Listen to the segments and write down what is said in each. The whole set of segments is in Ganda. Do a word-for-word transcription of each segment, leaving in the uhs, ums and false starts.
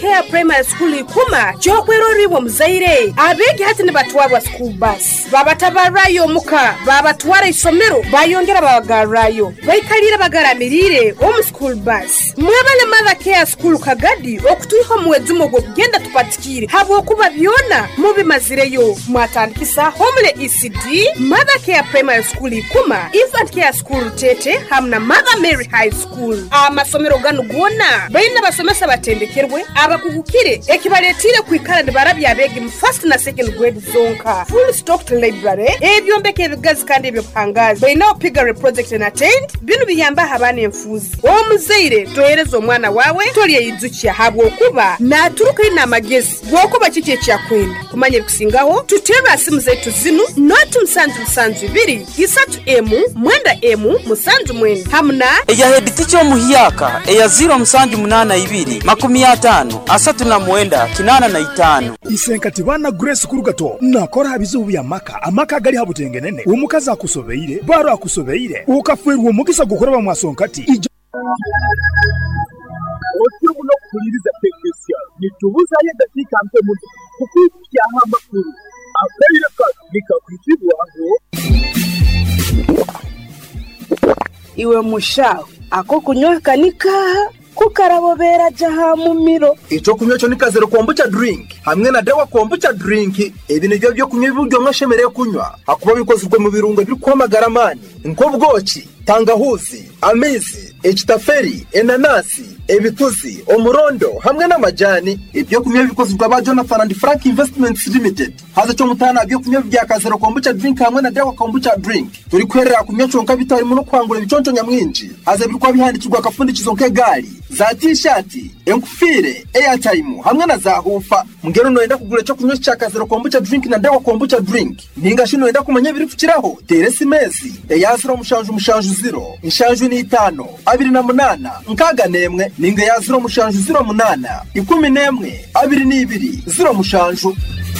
Care Primary School ikuma jokweroriwa muzaire abege hati ne batwabwa school bus babatabarayo muka babatwara isomero bayongera babagarayo bayikalira bagaramirire omu school bus mwebale Mother Care School kagadi okutuiho muwezumo gwo kugenda tupatikire habo kuba byona mubimazireyo mwatandikisa Homle E C D Mother Care Primary School ikuma Infant Care School Tete hamna Mother Mary High School amasomero ganu gwona bayina basomesa batendekerwe abakugukire ekibaletire kwikala ne barabya abege mu first na second grade zonka full stocked library ebyombeke ebigazi kandi ebyo pangazi bayina opigare project and attend binu biyamba abana enfuzi omuzaire toyereza omwana wawe toli yizukiya habwo kuba na turuka ina magezi gwokuba kiki ekyakwenda kumanye bikusingaho tuteba simu zetu zinu not msanju msanju biri isatu emu mwenda emu musanju mwenda hamna eya hediticho muhiyaka eya zero msanju munana ibiri makumi atano asatu na mwenda kinana na itano isenkati bana Grace kurugato nakora habizubu ya maka amaka gali habutengenene umukaza akusobeire baro akusobeire ukafwerwa umugisa gukora bamwasonkati Otibu no kuliriza teknisya nitubuza ye dakika mpe mutu kukukia hamba kuru akaire ka nika kutibu wangu iwe mushaho ako kunywa kanika kukarabobera jaha mumiro ico kunywa cyo nikazero kombucha drink hamwe na dawa kombucha drink ibi nivyo byo kunywa ibiryo mwashemereye kunywa akuba bikozwe mu birungo biri kwamagara mani nkobwoki tangahuzi amezi ekitaferi enanasi ebituzi omurondo hamwe n'amajani ibyo kunywa bikozwe ba Jonathan and Frank Investments Limited haza cyo mutana byo kunywa bya kazero kombucha drink hamwe na dawa kombucha drink turi kwerera kunywa cyonka bitari mu no kwangura biconco nyamwinji haza birikwa bihandikirwa akafundikizo nk'egari za t-shirt enkufire airtime hamwe na za hufa mugero noenda kugura cyo kunywa cya kazero kombucha drink na dawa kombucha drink ninga shino enda kumanya biri kukiraho teresi mezi eyaziro mushanju mushanju zero inshanju ni itano abiri na munana nkaga nemwe ninga yaziro mushanju zero munana ikumi nemwe abiri ni ibiri zero mushanju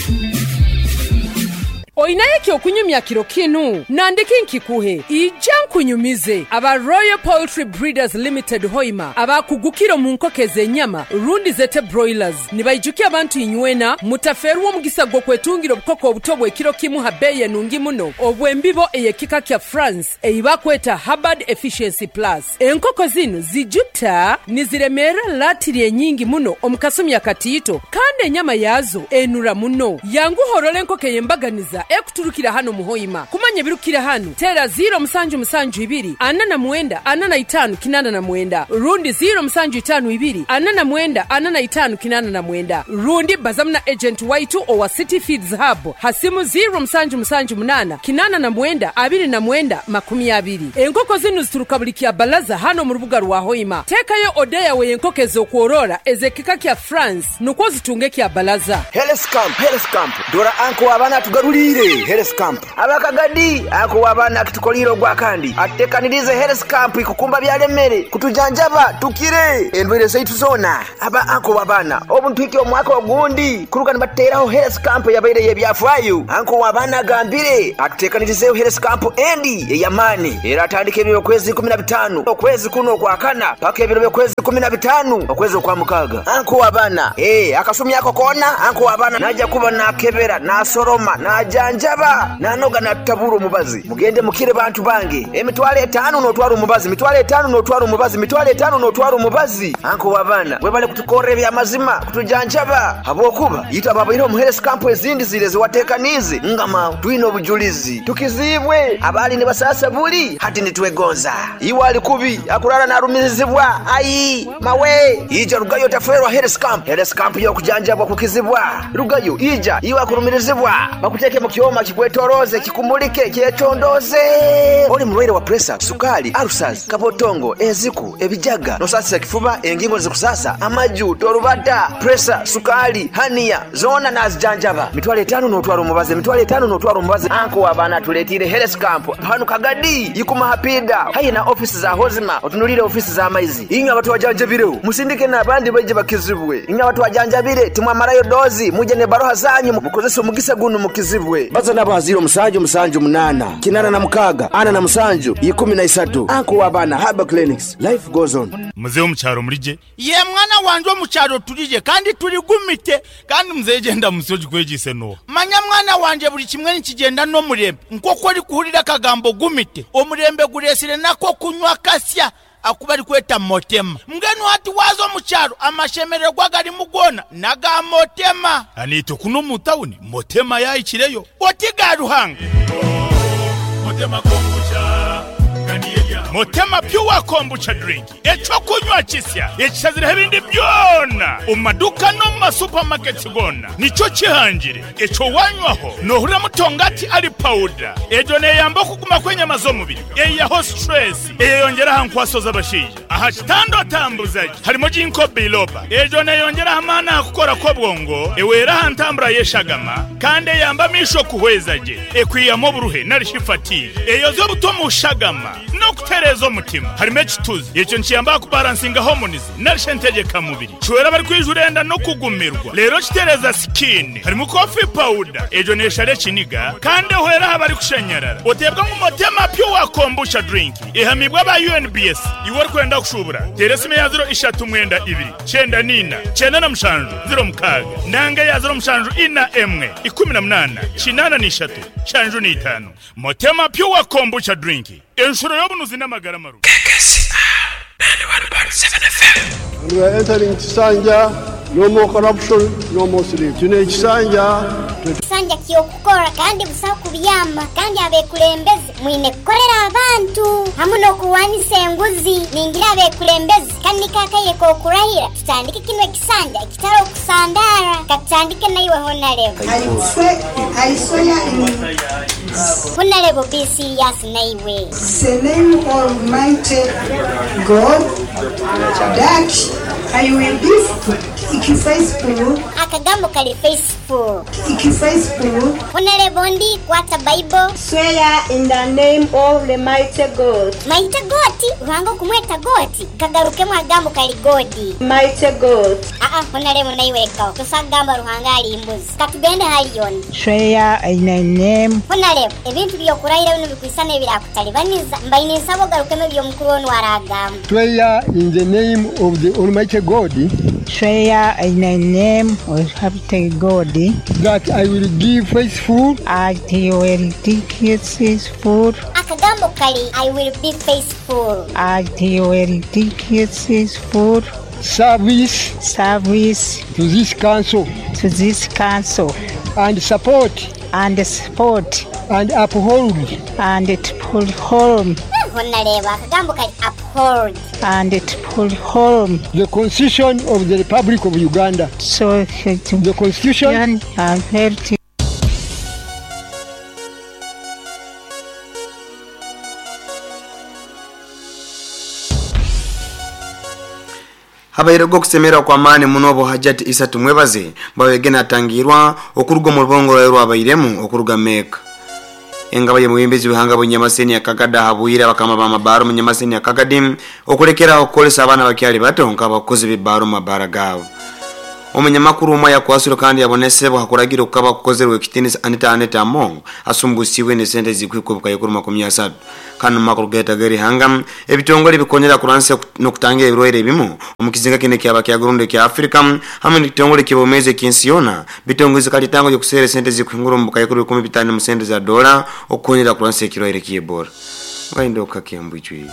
Oinaye kyo kunyumya kiro kinu nandiki nkikuhe ijja kunyumize aba Royal Poultry Breeders Limited Hoima aba kugukiro mu nkokeze nyama rundi zete broilers nibayijuki abantu inywena mutaferu omugisa gwo kwetungiro bukoko obutobwe kiro kimu habeye nungi muno obwembibo eyekika kya France eyiba kweta Hubbard Efficiency Plus enkoko zinu zijuta niziremera latiri nyingi muno omukasumya katito kandi enyama yazo enura muno yangu horole enkoko yembaganiza ekuturukira hano muhoima kumanye birukira hano tera zero msanju msanju ibiri anana mwenda anana itanu kinana na mwenda rundi zero msanju itanu ibiri anana mwenda anana itanu kinana na mwenda rundi bazamna agent waitu owa City Feeds Hub hasimu zero msanju msanju munana kinana na mwenda abiri na mwenda makumi abiri enkoko zinu zituruka bulikia balaza hano mu rubuga rwa Hoima tekayo odeya we enkoko ezo kuorora ezekika kya France nuko zitunge kya balaza Health Camp Health Camp dora anko abana tugarulire Health Camp abakagadi ako wabana kitukoliro gwa kandi atekanirize Health Camp ikukumba byalemere kutujanjaba tukire endwere zaitu zona aba ako wabana obuntu iki omwaka ogundi kuruka nibateraho Health Camp yabaire yebyafayo anko wabana gambire atekanirize Health Camp endi eyamani era atandike byo kwezi kumi na bitano okwezi kuno kwa kana paka byo kwezi kumi na bitano okwezi kwa mukaga anko wabana eh akasumi yako kona anko wabana naja kuba na kebera na soroma na janjaba nanoga na taburo mubazi mugende mukire bantu bange emitwale etano no twaro mubazi mitwale etano no twaro mubazi mitwale etano no twaro mubazi anko wabana webale kutukore bya mazima kutujanjaba abokuba yita baba iro mu Health Camp ezindi zile ziwatekanize ngama twino bujulizi tukizibwe abali ne basasa buli hati nitwegonza iwali kubi akurara na rumizibwa ayi mawe ija rugayo taferwa Health Camp Health Camp yo kujanjabwa kukizibwa rugayo ija iwa kurumirizibwa bakuteke mu kioma kikwetoroze kikumulike kyetondoze oli mulwere wa pressure sukali arusas kabotongo eziku ebijaga nosasa kifuba engingo zikusasa amaju torubata pressure sukali hania zona nazijanjaba mitwale tano no twaro mubaze mitwale tano no twaro mubaze anko abana tuletire Health Camp hanu kagadi yikuma hapida hayi na office za hozima otunulire office za maizi inga watu wajanjabireo musindike na bandi baje bakizibwe inga watu wajanjabire tumwa marayo dozi muje ne baroha zanyu mukozese umugisa gunu mukizibwe bature baza nabo haziro musanju musanju munana kinara na mukaga ana na musanju ikumi na isatu anko wabana Herbal Clinics. Life goes on. Muzee mucyaro murije ye mwana wanje wo mucyaro turije kandi turi gumite kandi muzee genda musoje kwegise no manya mwana wanje buri kimwe nikigenda no murembe nkoko ari kuhurira kagambo gumite omurembe guresire nako kunywa kasya akubari kweta motema mgenu hati wazo mucyaro amashemerero gwagari mugona naga motema anito kuno mutawuni motema yayikireyo otigaruhanga motema kombucha Motema Pure Kombucha drink echo kunywa kisya ekizire ebindi byona umaduka no ma supermarket gona nico kihangire echo wanywaho no hura mutongati ali powder ejo ne yamba kuguma kwenye mazomubiri eya ho stress eyongera hankwasoza abashije aha kitando tambuzaje harimo jinko biloba ejo ne yongera hamana akukora ko bwongo ewera hantambura yeshagama kandi yamba misho kuhwezaje ekwiyamo buruhe narishifati eyo zo butomu shagama no kuterezo mutima harimo ekituzi icyo nkiyamba ku balancing hormones narishentegeka mubiri chwera bari kwijurenda no kugumirwa rero kitereza skin harimo coffee powder ejo neshare kiniga kandi hwera bari kushenyarara otebwa mu Motema Pure Kombucha drink ihamibwa ba U N B S iwor kwenda kushubura teresime ya zero ishatu mwenda ibiri cyenda nina cyenda na mushanju zero mukaga nanga ya zero mushanju ina emwe ikumi na munana kinana nishatu shanju ni itanu Motema Pure Kombucha drink enshuro yobunuzi n'amagara maru ninety-one point seven F M. We are entering Kisanja. No more corruption, no more sleep. Tune Kisanja. Kisanja kiyokukora kandi busaba kubiyamba kandi abekulembeze mwine korera abantu hamuno kuwanise enguzi ningira abekulembeze kandi kakaye ko kurahira tutandike kinwe Kisanja kitaro kusandara katandike nayiwe honarebo ayise ayisoya honarebo B C yas nayiwe the name of Almighty God that I will be faithful. Akagambo kali faithful. Faithful. Honorable ndi kwata Bible. Swear in the name of the mighty God. Mighty God, uhango kumweta God. Kagaruke mu agambo kali God. Mighty God. Ah ah, honorable naiweka. Tusagamba ruhangali imbuzi. Katugende hali yoni. Swear in the name. Honorable, ebintu byo kurahira bino bikwisana birakutalibaniza. Mbayine sabo garuke mu byo mukuru wonu waragamba. Swear in the name of the Almighty God. Swear in the name of Happy God that I will be faithful. I will be faithful. Akagambo kali I will be faithful. I will be faithful. Service. Service to this council. To this council. And support. And support. And uphold. And uphold. Honareba akagambo kali uphold. And uphold the Constitution of the Republic of Uganda. So the Constitution and health. Habaire gokusemera kwa mane munobo hajati isatu mwebaze bawegena atangirwa okurugo mu rubongo rwa abairemu okuruga meka engabaye muhimbezi wihanga bunyamaseni yakagada habuira bakama bamabaro munyamaseni yakagadim okurekera okolesa abana bakyali bato nkabakozi bibaro mabara gawo omunyamakuru umwe yakwasiro kandi yabonesebo hakuragira ukaba kukozerwe kitini Anita Aneta Mongo asumbusiwe ne sente zikwikubuka yekuru makumya asatu kandi makuru geta gari hangam ebitongole bikonyera kuranse no kutangira ibiroere bimo omukizinga kine kyaba kya Burundi kya Africa hamwe n'itongole kibomeze kinsiona bitongoze kali tango yo kusere sente zikwingurumbuka yekuru kumi bitanu mu sente za dola okonyera kuranse kiroere kiyebora waindo kakembu ichwi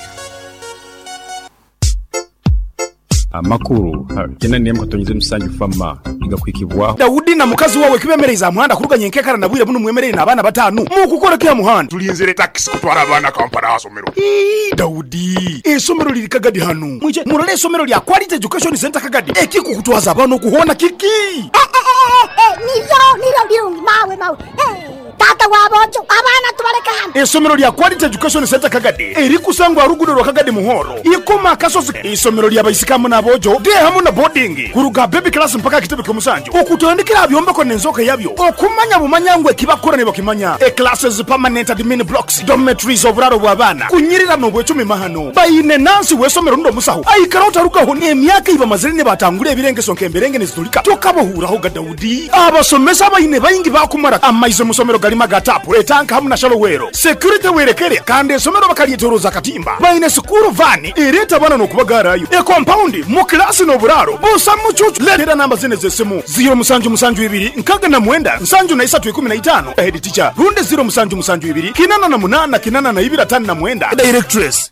amakuru kena niye mukatonyeze musanju fama igakwikibwa Daudi na mukazi wawe kibemereza muhanda kuruganye nkekara nabwire bunu mwemerere nabana batanu mu gukora kya muhanda tulinzire taxi kutwara abana kampara hasomero Daudi esomero liri Kagadi hano muje murale esomero lya Quality Education Center Kagadi ekiko kutwaza abana kuhona kiki eh eh eh nivyo niro byungi mawe mawe eh tata wabojo abana tubareka hano esomero lya Quality Education Center Kagadi eri kusangwa rugudo rwa Kagadi muhoro ikoma kasozi esomero lya bayisikamu nabojo de hamu na boarding kuruga baby class mpaka kitebe kumusanjo okutondekera abyomba ko nenzoka yabyo okumanya bumanyangwe kibakorane bakimanya e classes permanent admin blocks dormitories oburaro bwabana kunyirira no bwecumi mahano bayine nansi wesomero ndo musaho ayikarota rukaho ne myaka iba mazirine batangure ebirengeso nkemberenge nezitulika tokabohuraho ga Daudi abasomesa bayine bayingi bakumara amaize musomero magalima gatapu etanka hamu na shalowero security werekerya kandi esomero bakalyetoroza katimba baine sukuru vani ereta bana nokubagarayo e compound mu class no buraro busa mucucu letera namba zine zesimu zero musanju musanju ibiri nkaga na mwenda nsanju na isatu ikumi na itano head teacher runde zero musanju musanju ibiri kinana na munana kinana na ibira tani na mwenda directress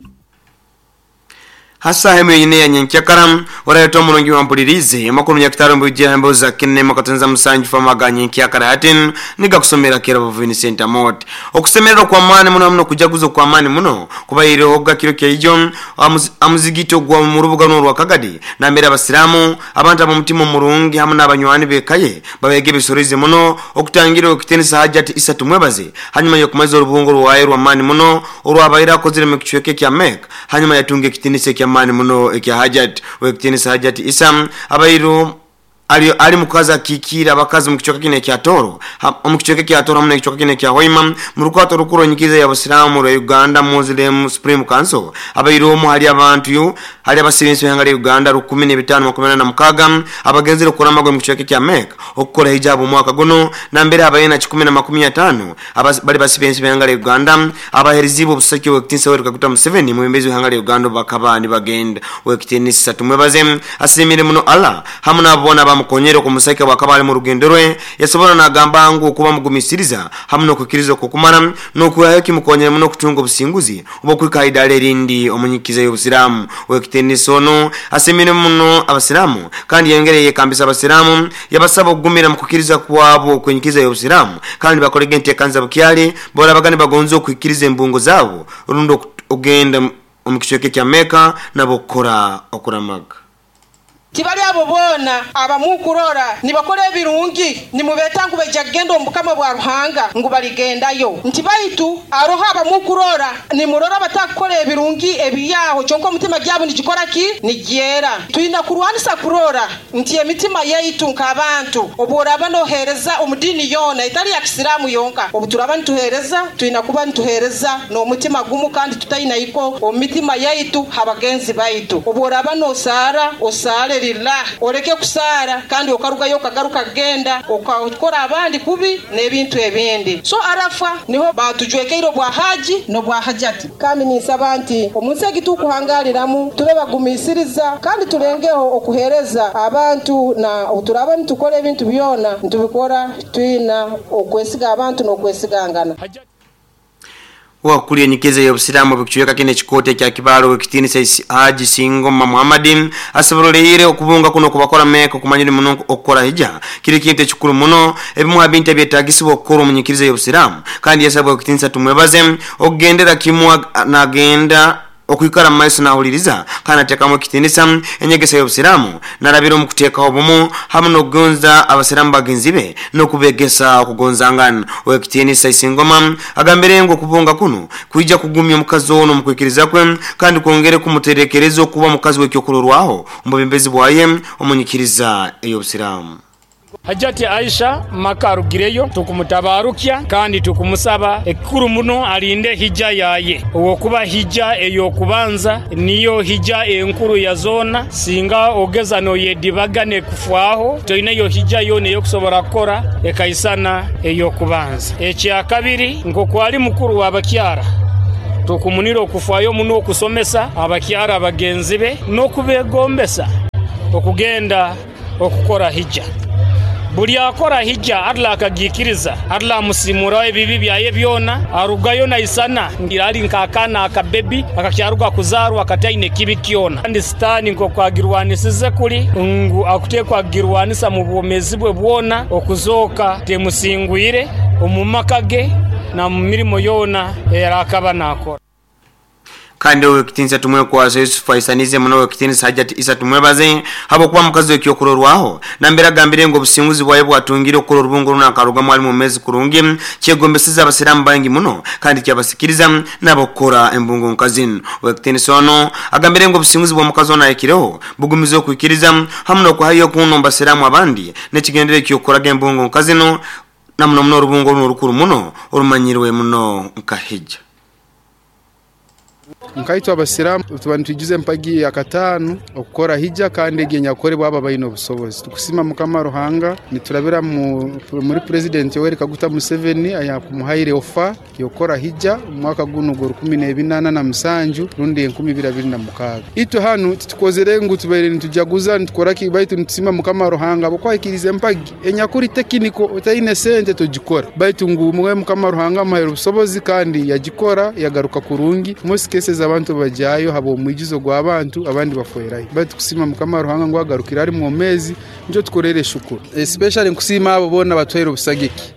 hasa hemu yine ya nyenkyakaram warayo tomurongi wampulirize makuru ya kitaro mbujia mboza kine makatanza musanju famaga nyenkyakara hatin niga kusomera kera buvini center mot okusemera kwa mani muno muno kujaguzo kwa mani muno kubayire hoga kiro kya ijo amuz, amuzigito gwa mu rubuga no rwakagadi na mbere abasiramu abantu abamutimo murungi hamwe n'abanywani bekaye babege bisorize muno okutangira okitenisa hajati isatu mwebaze hanyuma yo kumazo rubungo rwaye rwa mani muno urwabayira kozire mu kichweke kya mek hanyuma yatunge kitinise kya mani muno ekya hajat wekitinisa hajati isam abayiro ali ali mukaza kikira abakazi mu kichoka kine kya toro mu kichoka kya toro mu kichoka kine kya hoima mu rukato rukuro nyikiza ya Basilamu ro Uganda Muslim Supreme Council abayiro mu hali abantu yu hali abasirinso yangale Uganda rukumi na bitanu makumyabiri na mukaga abagenzi rukora magwe mu kichoka kya Mek okukora hijabu mwaka guno na mbere abayina kikumi na makumi atano bali basirinso yangale Uganda abaherizibo busaki wekitinisa weruka kuta mu seven mu mbezi yangale Uganda bakabani bagenda wekitinisa tumwebaze asimire muno ala hamuna abona mukonyero ku musake wakabali mu rugendo rwe yasobona nagamba ngo kuba mugumisiriza hamwe no kukiriza ko kumara no kuyaki mukonyero muno kutunga businguzi ubo kwikaida lerindi omunyikiza y'Obusiramu wekitenisono asemene muno abasiramu kandi yengereye kambisa abasiramu yabasaba kugumira mu kukiriza kwabo kwenyikiza y'Obusiramu kandi bakolege ntekanza bukyali bora bagani bagonzo kwikiriza embungo zabo rundo ogenda mu kichoke kya Meka nabokora okuramaga kibali abo bona abamukurora nibakore birungi nimubetanga bejagendo mbukama bwa ruhanga ngo baligendayo ntibaitu aroha abamukurora nimurora batakore birungi ebiyaho cyonko mutima gyabo nigikora ki nigera tuyina kurwanisa kurora ntiye mitima yaitu nkabantu obora banohereza umudini yona itali ya Kisilamu yonka obuturaba ntuhereza tuyina kuba ntuhereza no mutima gumu kandi tutayina iko omitima yaitu habagenzi baitu obora banosara osare la oreke kusara kandi okaruka yo kagaruka genda okakora abandi kubi nebintu ebindi so arafa niho batujwekeiro bwa haji no bwa hajati kandi nisabanti omusegi tukuhangaliramu tube bagumisiriza kandi tulengeho okuhereza abantu na uturaba nitukole ebintu byona ntubikora twina okwesiga abantu no kwesigangana wakuliye nyikeze y'Obusiramu bikichweka kine chikote kya kibalo wekitini saisi Haji Singoma Muhammadin asaburoleire okubunga kuno kubakora Meka kumanyiri muno okukora hija kiri kinte chikuru muno ebimu abinte byetagisibwa okukora munyikirize y'Obusiramu kandi yasabwa wekitini satumwebaze okugendera kimwa nagenda okuikara maiso na huliriza kana tekamo kitinisa enyegesa y'Obusiramu narabiro mu kuteka obumu hamwe no gonza abasiramu bagenzibe no kubegesa okugonzangana wekitinisa Isingoma agambere ngo kubunga kuno kuija kugumya mukazi ono mukwikiriza kwe kandi kuongere kumuterekerezo kuba mukazi wekyokurorwaho umubembezi bwaye omunyikiriza y'Obusiramu Hajati Aisha makarugireyo tukumutabarukya kandi tukumusaba ekuru muno alinde hija yaye owokuba hija eyo kubanza niyo hija enkuru ya zona singa ogeza no yedibagane kufwaho toine yo hija yone yo kusobora kora ekaisana eyo kubanza ekya kabiri ngo kwali mukuru wabakyara tukumuniro kufwayo muno kusomesa abakyara abagenzibe no kubegombesa okugenda okukora hija buli akora hija adla akagikiriza adla musimura ebibi byaye byona arugayo na isana ngirali nkakana akabebi akakyaruga kuzarwa akataine kibi kyona kandi stani ngo kwagirwanisize kuli ngu akutekwa girwanisa mu bomezi bwe bwona okuzoka temusingwire omumakage na mirimo yona era akaba nakora kandi wekitinisa tumwe kwa Yusuf Faisanize muno wekitinisa Hajati Isa tumwebaze habo kuba mukazi wekyokurorwaho nambera gambire ngo businguzi bwaye bwatungire okurora ubunguru nakaruga mwali mu mezi kurungi cyegombesiza abasiramu bangi muno kandi cyabasikiriza nabokora embungu nkazin wekitinisa ono agambire ngo businguzi bwa mukazi ona ekireho bugumizo kwikiriza hamno kwa hayo kuno basiramu abandi nekigendere kyokora embungu nkazino namno muno rubunguru n'urukuru muno urumanyirwe muno nkahija nkaitwa abasiramu tubani tugize mpagi ya katanu okukora hija kandi egenya kore baba bayino busobozi tukusima mukama ruhanga niturabira mu muri president Yoweri Kaguta Museveni aya kumuhaire ofa yokora hija mwaka guno go kumi na binana na musanju rundi nkumi birabiri na mukaga ito hanu tukozere ngo tubere ntujaguza ntukora kibaitu ntusima mukama ruhanga bokwa ikirize mpagi enya kuri tekiniko utayine sente tujikora baitu ngo mwe mukama ruhanga mahero busobozi kandi yagikora yagaruka kurungi most cases abantu bajayo habo muigizo gwa abantu abandi bafoyerayo baitu kusima mukama ruhanga ngo agarukira ari mu mezi njo tukorere shukuru especially nkusima abo bona batwero busagiki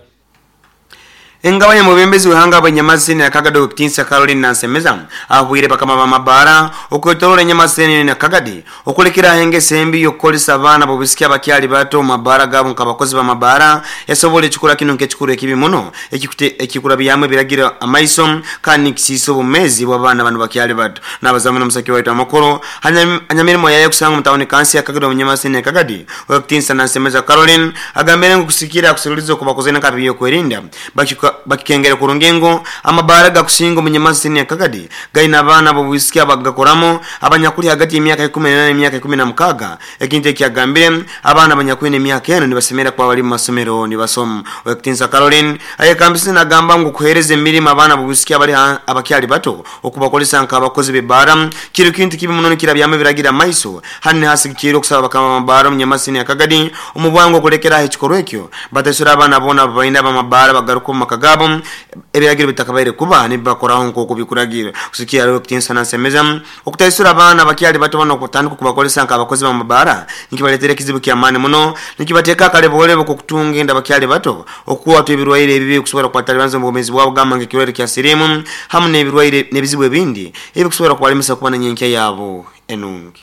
Engabanye mu bembezi uhanga abanyamazini ya Kagadi Okitinsa Caroline Nansemeza ahuire bakama bamabara okwetorora nyamaseni na Kagadi okulekira henge sembi yokolisa abana bobisikia bakyali bato mabara gabo nkabakozi bamabara yasobole chikura kino nkechikura ekibi muno ekikute ekikura biyamwe biragira amaiso kandi kisiso bumezi bwabana bantu bakyali bato nabazamana musaki waito amakoro anyamirimo yaye kusanga mutawoni kansi ya Kagadi abanyamasini ya Kagadi Okitinsa Nansemeza Caroline agambere kusikira kusulizo kubakozena kabiyo kwerinda bakika bakikengera kurungengo amabara gakusingo munyamasini ya Kagadi gaina abana bo bisikia bagakoramo abanyakuri hagati y'imyaka kumi na nane n'imyaka kumi na mukaga ekinte kyagambire abana abanyakuri n'imyaka eno nibasemera kwa bali masomero nibasoma Okitinsa Caroline ayekambise nagamba ngo kuhereze mirimo abana bo bisikia bali abakyali bato okubakolesa nka abakozi bebara kiri kintu kibi muno kirabyame biragira maiso hanne hasikiro kusaba bakama mabara munyamasini ya Kagadi umubwango kulekera ekikoro ekyo batesura abana bona bainda bamabara bagaruko makaga gabo ebyagira bitakabaire kuba ni bakoraho nko kubikuragira kusikia rero Okitinsa Nansemeza okutaisura abana bakyali bato bano kutandika kubakolesa nka abakozi bamabara nikibaletere kizibu kyamani muno nikibateka kale bolebo kukutunga enda bakyali bato okuwa to ebirwaire ebibi kusobora kwatali banzo mu bumezi bwabo gamange kirwere kya sirimu hamne ebirwaire nebizibu ebindi ebi kusobora kwalimisa kubana nyenke yabo enungi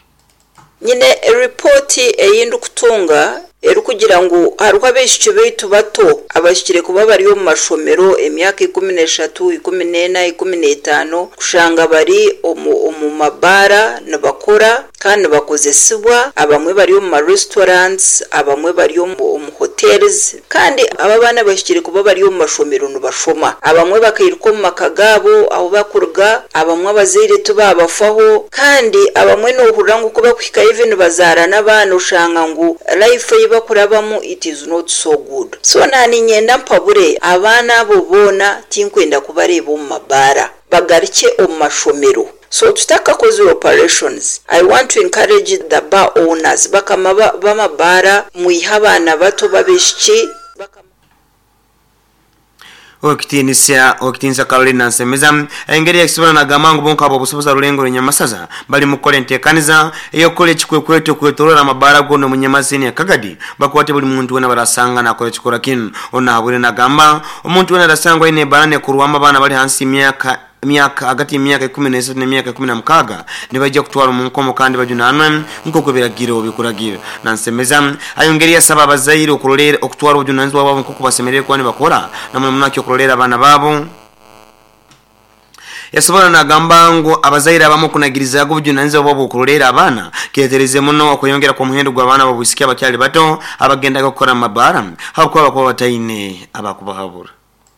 nyine report eyindu kutunga eru kugira ngo haruka beshiche beitu bato abashikire kuba bari yo mashomero emyaka kumi n'eshatu kumi n'ena kumi n'etano kushanga bari omu mabara nabakora kandi bakozesibwa abamwe bari yo mu restaurants abamwe bari yo mu hotels kandi ababana bashikire kuba bari yo mashomero nubashoma abamwe bakayiriko mu makagabo aho bakurga abamwe abazire tubabafaho kandi abamwe no hurango kuba kwika even bazara nabana ushanga ngo life bakurabamu it is not so good so nani nyenda mpabure abana bo bona tinkwenda kubareba mu mabara bagarike mu mashomero so tutaka kozi operations I want to encourage the bar owners bakama bamabara muihabana bato babeshiki Okitinsa Okitinsa Caroline Nansemeza engeri ekisibona na gamangu bonka abo busoboza rulengo nyamasaza bali mukole ntekaniza iyo kole chikwe kwetu kwetorora mabara gono munyamasini ya Kagadi bakwate buli muntu wena barasanga na kole chikora kin ona abure na gamba omuntu wena rasangwa ine barane kuruwama bana bali hansi myaka myaka agati imyaka kumi na esatu n'imyaka kumi na mukaga nibajja kutwara mu nkomo kandi bajunanwe nko kubiragiro bikuragira Nansemeza ayongeria sababa abazaire okurolera okutwara ubujunanzi wabo nko kubasemerera kwani bakora namwe munakyo kurolera abana babo yasobora na gambango abazaire abamo kunagiriza go bujunanzi wabo okurolera abana ketereze muno okuyongera ku muhendo gwa abana babisikia abakyali bato abagenda gukora mabara hakwa bakwa batayine abakubahabura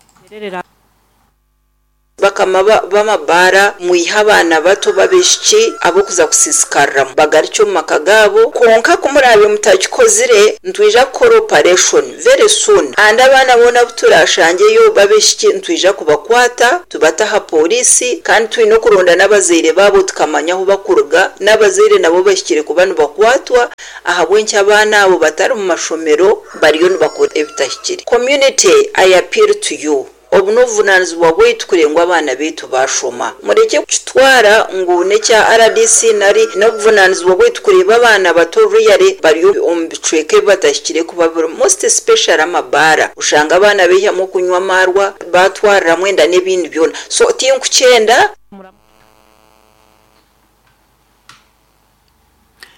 bakama bamabara muihabana bato babeshiki abo kuza kusisikara bagaricyo makagabo konka kumurabe mutachikozire ntwija kora operation very soon and abana bona buturashange yo babeshiki ntwija kubakwata tubataha polisi kandi twino kuronda nabazaire babo tukamanya aho bakuruga nabazaire nabo bashikire kubana bakwatwa ahabwenki abana abo batari mu mashomero bariyo nibakora ebitashikire community I appeal to you obunuvunanizibwa bwaitu kurengwa abana betu bashoma mureke kutwara ngune cya R D C nari nobuvunanizibwa bwaitu kureba abana bato ruyare bari ombicweke batashikire kuba most special amabara ushanga abana behamo kunywa marwa batwara mwenda n'ibindi byona so tinkucyenda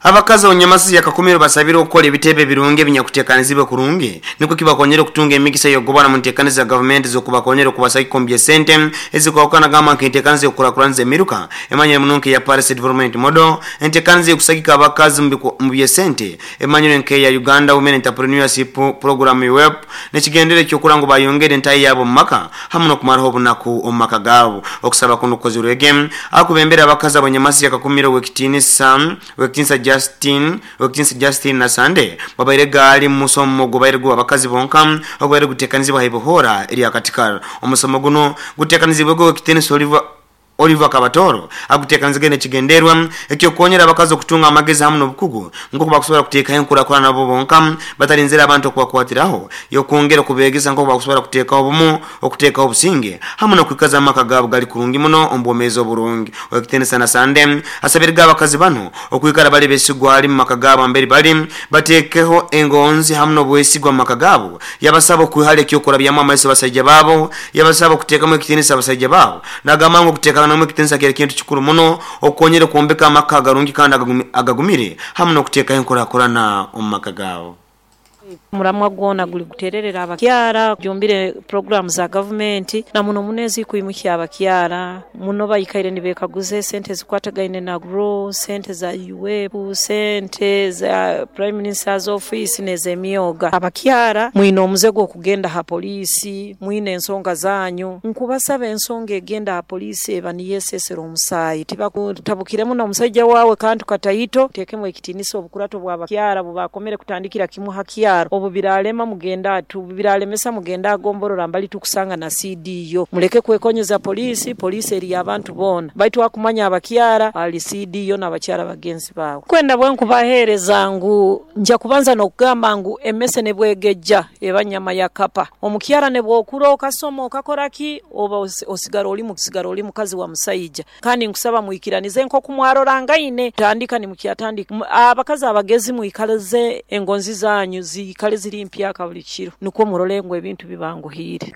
abakazi abanyamasi yakakumiro basabira okukora ebitebe birungi binyakutekanizibwe kurungi niko kibakonyera okutunga emikisa yogobana mu nteekaniza gavumenti z'okubakonyera okubasaki kombye sente ezikwawukana gamba nkenteekaniza okukulakulaniza emiruka emanyire munonke ya Paris Development Model enteekaniza ekusagika abakazi mu bye sente emanyire nke ya Uganda Women Entrepreneurship Program U E P nekigendere ekyokola ngu bayongere entayi yaabo mu maka hamu n'okumalaho obunaku omu maka gaabo okusaba kuno kozirwege akubembera abakazi abanyamasi yakakumiro wekitinisa wekitinisa Justin wekitinisa Justin na Sunday babaire gali musomo gobaire gwa abakazi bonka ogobaire gutekanizibwa haibohora eri akatikara omusomo guno gutekanizibwa go wekitinisa Oliver Oliver Kabatoro agutekanizige nekigenderwa ekyo kuonyera abakazi okutunga amagezi hamu n'obukugu ngo kubakusobola kuteeka enkula kola nabo bonka batalinzira abantu okubakwatiraho yokwongera okubeegeza ngo bakusobola kuteeka obumu okuteeka obusinge hamu n'okwikaza amaka gaabo gali kurungi muno ombwomeezi obulungi okitenesa na Sande asabiriga abakazi bano okwikala bali besigwa ali mu maka gaabo amberi bali bateekeho engonzi hamu n'obwesigwa mu maka gaabo yabasaba okwihala ekyokola byamu amaiso basajja baabo yabasaba okuteekamu ekitenesa abasajja baabo nagamba ngo okuteeka namwe kitensa kile kintu kikuru muno okonyere kuombeka amaka agarungi kandi agagumire hamu n'okuteeka enkola kolana omumaka gaabo muramwa gwona guli gutererera abakyara byombire program za government na muno munezi kuyimukya abakyara muno bayikaire nibekaguze sente zikwatagaine na grow sente za U E P sente za Prime Minister's Office nezemyoga abakyara mwino omuzego okugenda ha polisi mwine ensonga zanyu nkubasaba ensonga egenda ha polisi ebaniyesesero omusayi tibakutabukiremu na omusajja wawe kantu katayito tekemwe ekitinisa obukurato bwa abakyara bubakomere kutandikira kimu hakyara obu biralema mugenda atu biralemesa mugenda agomborora mbali tukusanga na C D yo muleke kwekonyeza polisi polisi eri abantu bona baitu akumanya abakyara ali C D yo nabakyara bagenzi bawo kwenda bwenku bahereza ngu nja kubanza nokugamba ngu emese ne bwegeja ebanyama yakapa omukyara ne bwokuro kasomo kakoraki oba osigaro oli mu kisigaro oli mukazi wa musayija kandi nkusaba muikiranize nko kumwaroranga ine tandika ni mukyatandika abakazi abagezi muikalaze engonzi zanyu zi kale ziri mpya kabuli kiro nuko murolengwe ebintu bibanguhire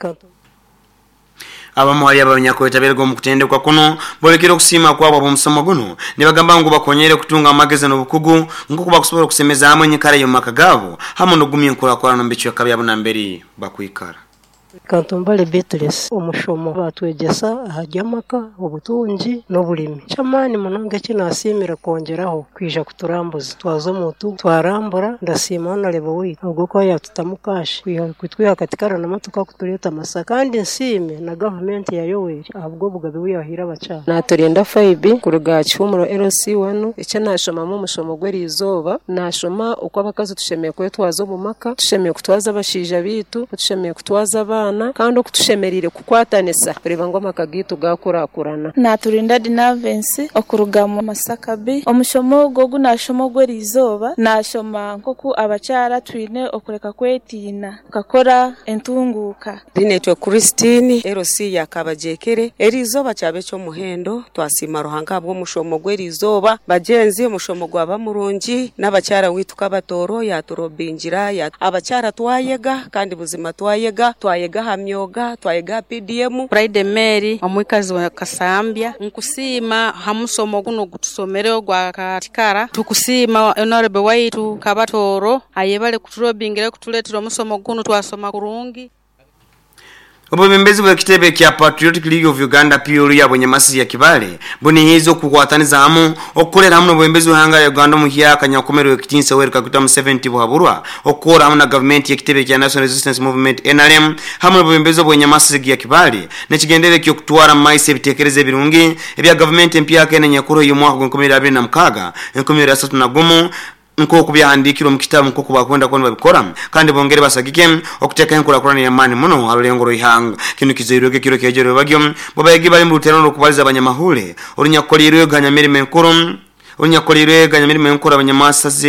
abamuhali abanyakoeta belego mu kutendekwa kuno bolekera okusima kwabo omusomo guno ne bagamba ngo bakonyere kutunga amagezi n'obukugu ngo kuba kusobola okusemeza amwe nyikara yo maka gaabo hamu n'ogumya enkola kola n'ombichyo kabya bunamberi bakwikara Kantombale Beatrice omushomo batwegesa ahajyamaka obutunji n'obulimi chamani munonge kinasimira kongeraho kwija kuturambuza twazo mutu twarambura ndasima na lebo wi ubwo ko yatutamukashi kwitwiha katikara na matuka kutuleta masaka kandi nsime na government ya Yoweri ahubwo bugabe wiyahira bacha naturenda five kuruga cyumuro L C one icyo nashoma mu mushomo gweri izoba nashoma uko abakazi tushemeye kwe twazo bumaka tushemeye kutwaza abashija bitu tushemeye kutwaza abana kandi okutushemerire kukwatanisa reba ngo makagitu gakurakurana naturinda dinavensi okuruga mu masakabi omushomo gogu nashomo gwerizoba nashoma nkoku abacyara twine okureka kwetina kakora entunguka dinetwe Christine L C yakabajekere erizoba cyabe cyo muhendo twasima ruhanga bwo mushomo gwerizoba bagenzi mushomo gwa bamurungi n'abacyara wituka batoro yaturobinjira ya abacyara twayega kandi buzima twayega twayega hamyoga twayega P D M Pride Mary omwikazi wa Kasambya nkusima hamusomo guno gutusomere gwa katikara tukusima honorable waitu Kabatoro ayebale kuturobingire kutuletera omusomo guno twasoma kurungi Obubembezi bwa kitebe kya Patriotic League of Uganda P L U abonyamasi ya kibale buni hizo kukwataniza hamu okulera hamu obubembezi hanga ya Uganda mu hyaka nyakomero ekitinsa wereka kutamu seventy buhaburwa okora hamu na government ya kitebe kya National Resistance Movement N R M hamu obubembezi obonyamasi ya kibale nekigendere kyo kutwara maise bitekereze birungi ebya government empya kene nyakuro y'umwaka gw'enkomero abiri na mukaga enkomero ya tatu na gumu nko kubyahandikiro mu kitabu nko kubakwenda kwenda babikora kandi bongere basagike okuteka enkora kurana ya mani muno alolengoro ihanga kinu kiziroge kiro kejero bagyo bobayegi bali mu ruterano kubaliza abanyamahule orunya koliro ganya mirime nkuru orunya koliro ganya mirime nkuru abanyamasa